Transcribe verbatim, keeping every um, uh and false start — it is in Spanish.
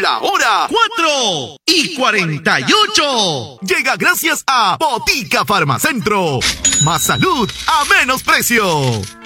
La hora cuatro y cuarenta y ocho. Llega gracias a Botica Farmacentro. Más salud a menos precio.